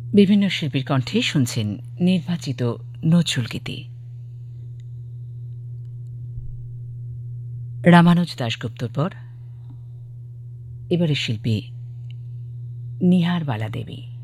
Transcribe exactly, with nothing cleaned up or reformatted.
বিভিন্ন শিল্পীর কণ্ঠে শুনছেন নির্বাচিত নজরুলগীতি। রামানুজ দাশগুপ্তর পর এবারে শিল্পী নিহার বালা দেবী।